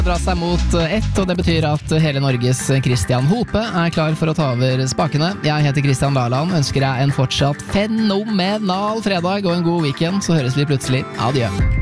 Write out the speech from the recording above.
Dra seg mot ett, og det betyr at hele Norges Christian Hope klar for å ta over spakene. Jeg heter Christian Laland, ønsker deg en fortsatt fenomenal fredag og en god weekend, så høres vi plutselig. Adjø.